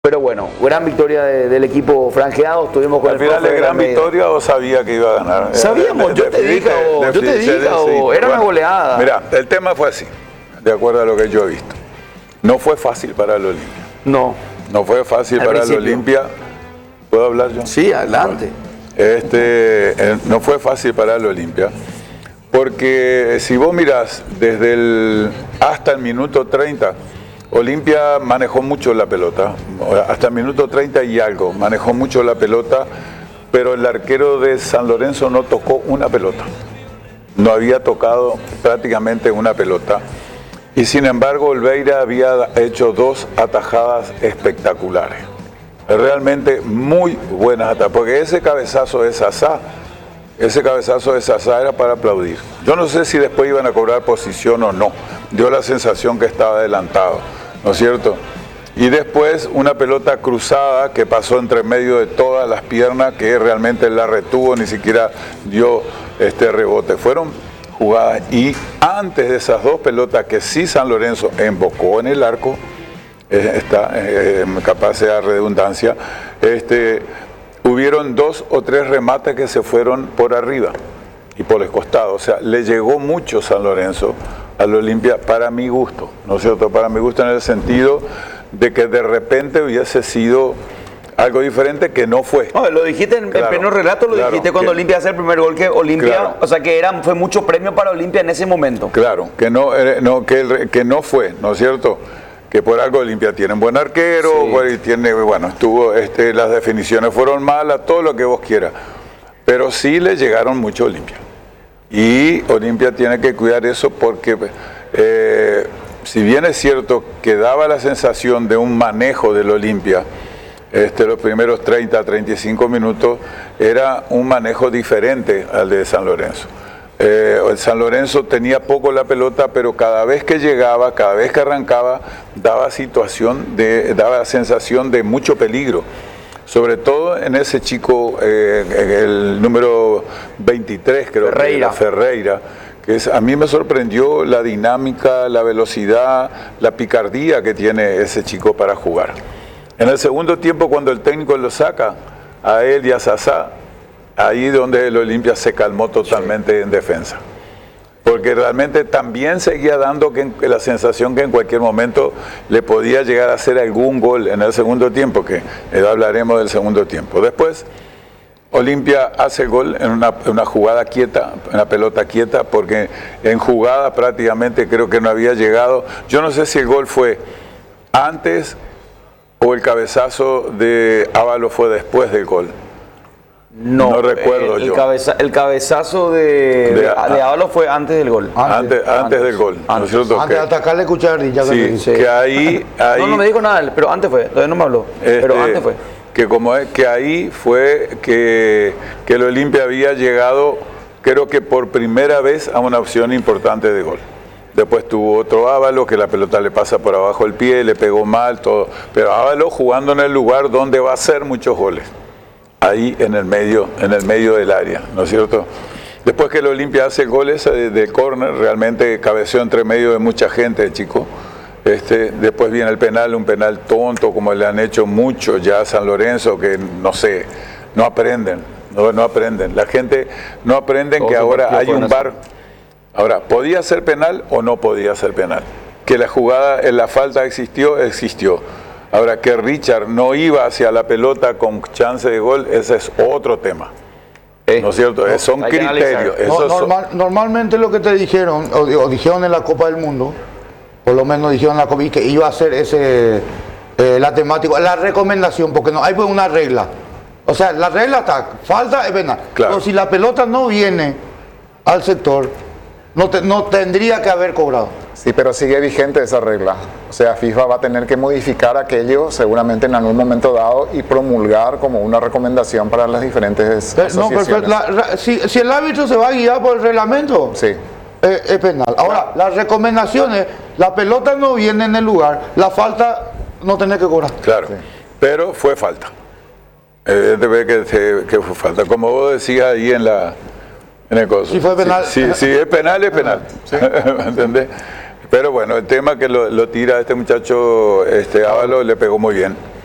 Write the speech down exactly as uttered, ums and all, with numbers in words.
Pero bueno, gran victoria de, del equipo franjeado, estuvimos con al el final profe de gran Almeida. victoria o sabía que iba a ganar. Sabíamos, yo te dije, o, yo te dije, o era una goleada. Mira, el tema fue así, de acuerdo a lo que yo he visto. No fue fácil para el Olimpia. No. No fue fácil Al para el principio. Olimpia. ¿Puedo hablar yo? Sí, adelante. Este, eh, no fue fácil para el Olimpia, porque si vos mirás desde el hasta el minuto treinta, Olimpia manejó mucho la pelota, hasta el minuto treinta y algo, manejó mucho la pelota, pero el arquero de San Lorenzo no tocó una pelota, no había tocado prácticamente una pelota, y sin embargo Olveira había hecho dos atajadas espectaculares, realmente muy buenas atajadas, porque ese cabezazo de Sasá, ese cabezazo de Sasá era para aplaudir. Yo no sé si después iban a cobrar posición o no, dio la sensación que estaba adelantado, ¿no es cierto? Y después una pelota cruzada que pasó entre medio de todas las piernas, que realmente la retuvo, ni siquiera dio este rebote. Fueron jugadas, y antes de esas dos pelotas que sí San Lorenzo embocó en el arco, eh, está eh, capaz de redundancia, este, hubieron dos o tres remates que se fueron por arriba y por los costados, o sea, le llegó mucho San Lorenzo al Olimpia para mi gusto, ¿no es cierto? Para mi gusto en el sentido de que de repente hubiese sido algo diferente que no fue. No, lo dijiste en, Claro, en pleno relato, lo claro, dijiste cuando que- Olimpia hace el primer gol, que Olimpia, Claro. o sea, que era, fue mucho premio para Olimpia en ese momento. Claro, que no, eh, no, que, el- que no fue, ¿no es cierto? Que por algo Olimpia tiene un buen arquero, Sí. bueno, y tiene, bueno, estuvo, este, las definiciones fueron malas, todo lo que vos quieras, pero sí le llegaron mucho a Olimpia. Y Olimpia tiene que cuidar eso porque, eh, si bien es cierto que daba la sensación de un manejo del Olimpia, este, los primeros treinta, treinta y cinco minutos, era un manejo diferente al de San Lorenzo. Eh, el San Lorenzo tenía poco la pelota, pero cada vez que llegaba, cada vez que arrancaba, daba situación de, daba la sensación de mucho peligro. Sobre todo en ese chico, eh, el número veintitrés, creo Ferreira. que era Ferreira, que es, a mí me sorprendió la dinámica, la velocidad, la picardía que tiene ese chico para jugar. En el segundo tiempo, cuando el técnico lo saca a él y a Sasá, ahí donde el Olimpia se calmó totalmente en defensa. Porque realmente también seguía dando que, que la sensación que en cualquier momento le podía llegar a hacer algún gol en el segundo tiempo, que eh, hablaremos del segundo tiempo. Después, Olimpia hace gol en una, una jugada quieta, una pelota quieta, porque en jugada prácticamente creo que no había llegado. Yo no sé si el gol fue antes o el cabezazo de Ábalos fue después del gol. No, No recuerdo el, yo. El, cabeza, el cabezazo de, De- de, de Ábalos fue antes del gol. Antes, antes, antes, del gol, ¿no es cierto? Antes de Que- atacarle cucharilla. sí, Sí. que ahí, ahí No, no me dijo nada, pero antes fue, todavía no me habló, pero este, antes fue. que como es que ahí fue que, que el Olimpia había llegado, creo que por primera vez, a una opción importante de gol. Después tuvo otro Ábalos, que la pelota le pasa por abajo el pie, le pegó mal, todo. Pero Ábalos jugando en el lugar donde va a hacer muchos goles. Ahí en el medio, en el medio del área, ¿no es cierto? Después que el Olimpia hace goles de, de córner, realmente cabeceó entre medio de mucha gente, chico. Este, después viene el penal, un penal tonto, como le han hecho muchos ya a San Lorenzo, que no sé, no aprenden, no, no aprenden. La gente no aprende Todos que los ahora partidos hay un fueron así. V A R. Ahora, ¿podía ser penal o no podía ser penal? Que la jugada, la falta existió, existió. Ahora, que Richard no iba hacia la pelota con chance de gol, ese es otro tema. Eh, ¿No es cierto? no, son hay que criterios. analizar. No, esos son- normal- normalmente lo que te dijeron, o, o dijeron en la Copa del Mundo, por lo menos dijeron en la Copa, que iba a ser ese, eh, la temática, la recomendación, porque no hay pues una regla. O sea, la regla está, falta es penal. Claro. Pero si la pelota no viene al sector, no, te- no tendría que haber cobrado. Sí, pero sigue vigente esa regla. O sea, FIFA va a tener que modificar aquello seguramente en algún momento dado y promulgar como una recomendación para las diferentes Pero, no, asociaciones. perfecto. La- la- si, si el árbitro se va a guiar por el reglamento, Sí. eh, es penal. Ahora, las recomendaciones, la pelota no viene en el lugar, la falta no tenés que cobrar. Claro, pero fue falta. Evidentemente que, que fue falta. Como vos decías ahí en la en el coso. Si fue penal. Si, si- si es penal, es penal. ¿Me entendés? Pero bueno, el tema que lo, lo tira este muchacho, este Ábalos, le pegó muy bien.